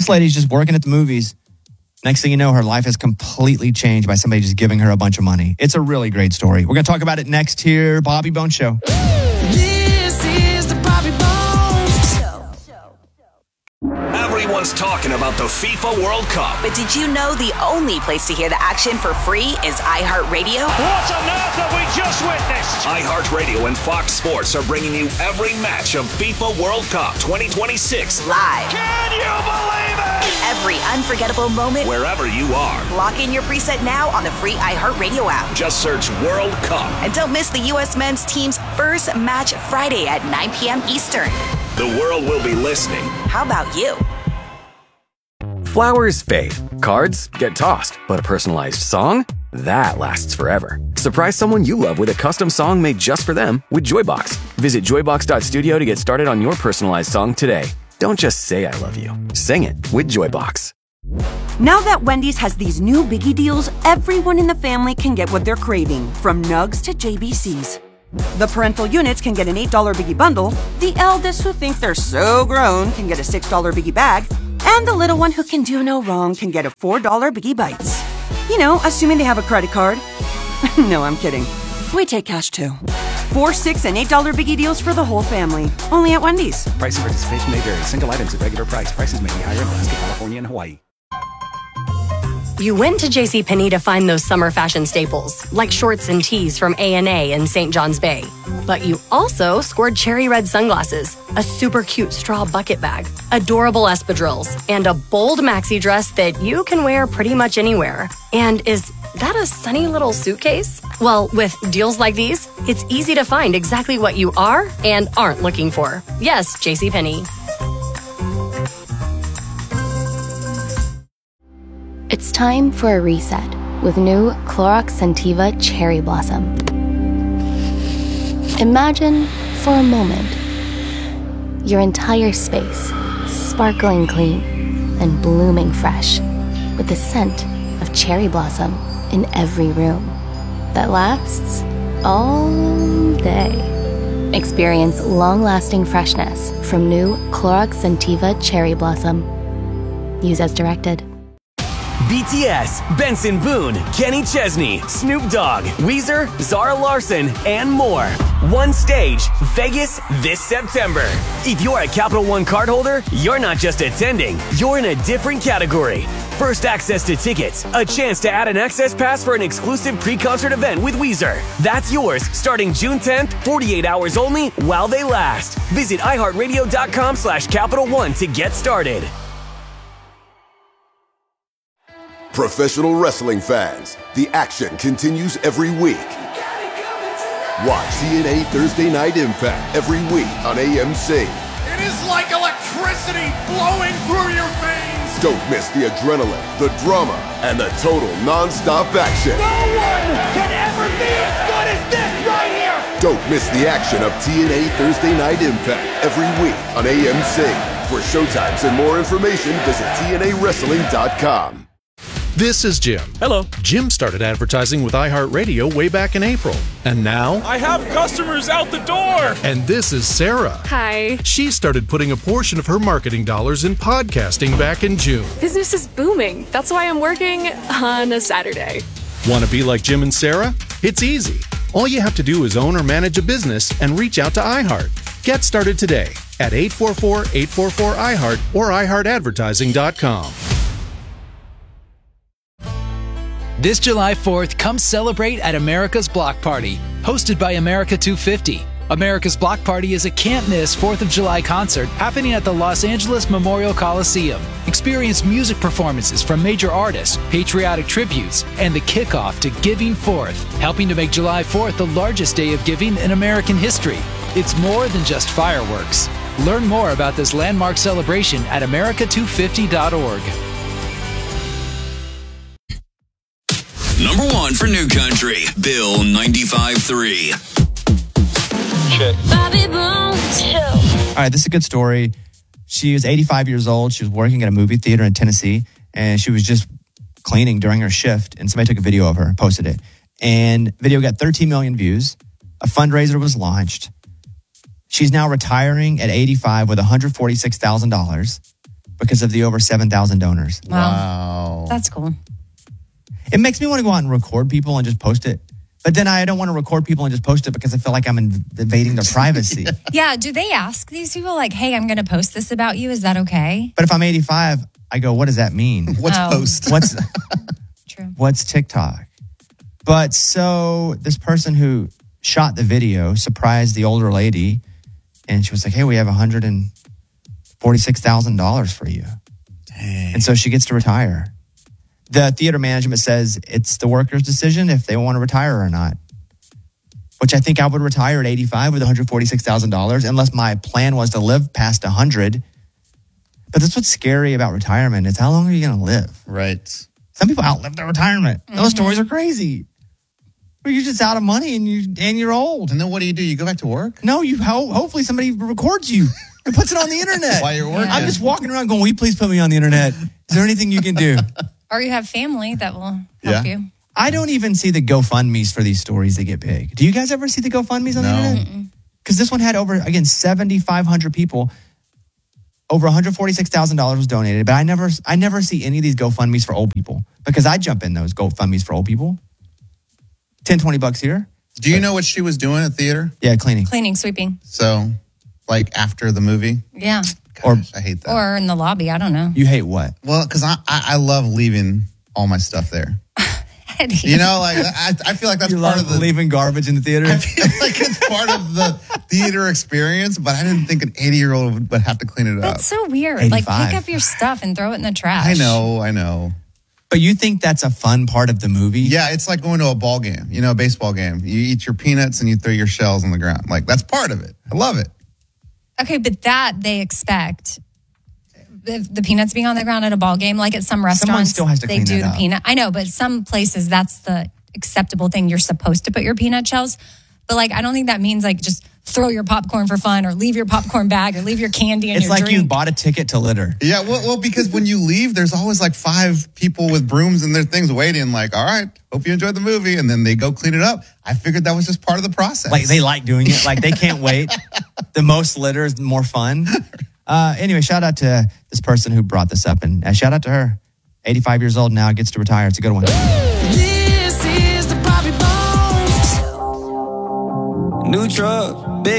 This lady's just working at the movies. Next thing you know, her life has completely changed by somebody just giving her a bunch of money. It's a really great story. We're going to talk about it next here. Bobby Bones Show. This is the Bobby Bones Show. Everyone's talking about the FIFA World Cup. But did you know the only place to hear the action for free is iHeartRadio? What on earth have we just witnessed? iHeartRadio and Fox Sports are bringing you every match of FIFA World Cup 2026 Live. Can you believe it? Every unforgettable moment. wherever you are. Lock in your preset now on the free iHeartRadio app. Just search World Cup. And don't miss the U.S. men's team's first match Friday at 9 p.m. Eastern. The world will be listening. How about you? Flowers fade, cards get tossed, but a personalized song? That lasts forever. Surprise someone you love with a custom song made just for them with Joybox. Visit joybox.studio to get started on your personalized song today. Don't just say I love you. Sing it with Joybox. Now that Wendy's has these new biggie deals, everyone in the family can get what they're craving, from nugs to JBCs. The parental units can get an $8 biggie bundle, the eldest who think they're so grown can get a $6 biggie bag, and the little one who can do no wrong can get a $4 biggie bites. You know, assuming they have a credit card. No, I'm kidding. We take cash too. $4, $6, and $8 biggie deals for the whole family. Only at Wendy's. Price and participation may vary. Single items at regular price. Prices may be higher in Alaska, California, and Hawaii. You went to JCPenney to find those summer fashion staples, like shorts and tees from A&A and St. John's Bay. But you also scored cherry red sunglasses, a super cute straw bucket bag, adorable espadrilles, and a bold maxi dress that you can wear pretty much anywhere. And is that a sunny little suitcase? Well, with deals like these, it's easy to find exactly what you are and aren't looking for. Yes, JCPenney. It's time for a reset with new Clorox Scentiva Cherry Blossom. Imagine, for a moment, your entire space sparkling clean and blooming fresh with the scent of cherry blossom in every room that lasts all day. Experience long-lasting freshness from new Clorox Scentiva Cherry Blossom. Use as directed. BTS, Benson Boone, Kenny Chesney, Snoop Dogg, Weezer, Zara Larsson, and more. One stage, Vegas this September. If you're a Capital One cardholder, you're not just attending, you're in a different category. First access to tickets, a chance to add an access pass for an exclusive pre-concert event with Weezer. That's yours starting June 10th, 48 hours only while they last. Visit iHeartRadio.com/Capital One to get started. Professional wrestling fans, the action continues every week. Watch TNA Thursday Night Impact every week on AMC. It is like electricity flowing through your veins. Don't miss the adrenaline, the drama, and the total non-stop action. No one can ever be as good as this right here. Don't miss the action of TNA Thursday Night Impact every week on AMC. For showtimes and more information, visit TNAWrestling.com. This is Jim. Hello. Jim started advertising with iHeartRadio way back in April. And now... I have customers out the door! And this is Sarah. Hi. She started putting a portion of her marketing dollars in podcasting back in June. Business is booming. That's why I'm working on a Saturday. Want to be like Jim and Sarah? It's easy. All you have to do is own or manage a business and reach out to iHeart. Get started today at 844-844-iHeart or iHeartAdvertising.com. This July 4th, come celebrate at America's Block Party, hosted by America 250. America's Block Party is a can't-miss 4th of July concert happening at the Los Angeles Memorial Coliseum. Experience music performances from major artists, patriotic tributes, and the kickoff to Giving Forth, helping to make July 4th the largest day of giving in American history. It's more than just fireworks. Learn more about this landmark celebration at america250.org. Number one for New Country, Bill 95.3. Check. Bobby Bones Show. All right, this is a good story. She was 85 years old. She was working at a movie theater in Tennessee, and she was just cleaning during her shift, and somebody took a video of her and posted it. And video got 13 million views. A fundraiser was launched. She's now retiring at 85 with $146,000. because of the over 7,000 donors. Wow. That's cool. It makes me want to go out and record people and just post it. But then I don't want to record people and just post it because I feel like I'm invading their privacy. Yeah. Do they ask these people like, hey, I'm going to post this about you. Is that okay? But if I'm 85, I go, what does that mean? What's post? What's TikTok? But so this person who shot the video surprised the older lady, and she was like, hey, we have $146,000 for you. Dang. And so she gets to retire. The theater management says it's the worker's decision if they want to retire or not, which I think I would retire at 85 with $146,000 unless my plan was to live past 100. But that's what's scary about retirement is how long are you going to live? Right. Some people outlive their retirement. Those stories are crazy. Where you're just out of money and you're old. And then what do? You go back to work? No, hopefully somebody records you and puts it on the internet. While you're working. I'm just walking around going, will you please put me on the internet? Is there anything you can do? Or you have family that will help you. I don't even see the GoFundMes for these stories that get big. Do you guys ever see the GoFundMes on the internet? Because this one had over, again, 7,500 people. Over $146,000 was donated, but I never see any of these GoFundMes for old people because I jump in those GoFundMes for old people. $10-20 here. Do you know what she was doing at theater? Yeah, cleaning. Cleaning, sweeping. So, like after the movie? Yeah. Gosh, I hate that. Or in the lobby. I don't know. You hate what? Well, because I love leaving all my stuff there. You know, like I feel like that's part of the leaving garbage in the theater. I feel like it's part of the theater experience, but I didn't think an 80-year-old would have to clean it up. That's so weird. 85. Like pick up your stuff and throw it in the trash. I know. But you think that's a fun part of the movie? Yeah, it's like going to a ball game, a baseball game. You eat your peanuts and you throw your shells on the ground. Like that's part of it. I love it. Okay, but that they expect. The peanuts being on the ground at a ball game, like at some restaurants, still has to they clean do that the up. peanut. I know, but some places that's the acceptable thing. You're supposed to put your peanut shells, but like I don't think that means like just throw your popcorn for fun or leave your popcorn bag or leave your candy in it's your like drink. you bought a ticket to litter. Yeah, well, because when you leave, there's always like 5 people with brooms and their things waiting. Like, all right, hope you enjoyed the movie, and then they go clean it up. I figured that was just part of the process. Like they like doing it. Like they can't wait. The most litter is more fun. Anyway, shout out to this person who brought this up, and shout out to her. 85 years old now, gets to retire. It's a good one. This is the Bobby Bones. New truck, big